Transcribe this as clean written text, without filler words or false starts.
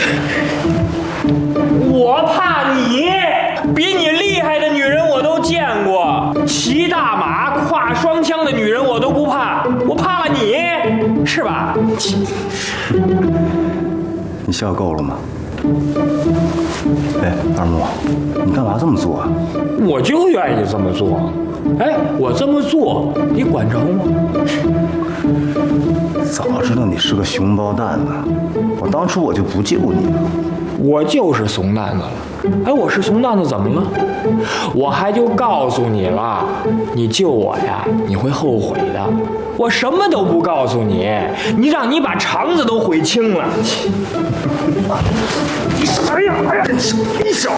我怕你，比你厉害的女人我都见过，骑大马、挎双枪的女人我都不怕，我怕了你，是吧？ 你笑够了吗？哎，二木，你干嘛这么做啊？ 我就愿意这么做。哎，我这么做，你管着吗？ 早知道你是个熊包蛋呢，我当初我就不救你了。 我就是怂蛋子了。哎，我是怂蛋子怎么了？我还就告诉你了，你救我呀，你会后悔的。我什么都不告诉你，让你把肠子都悔青了。你哎呀，你小。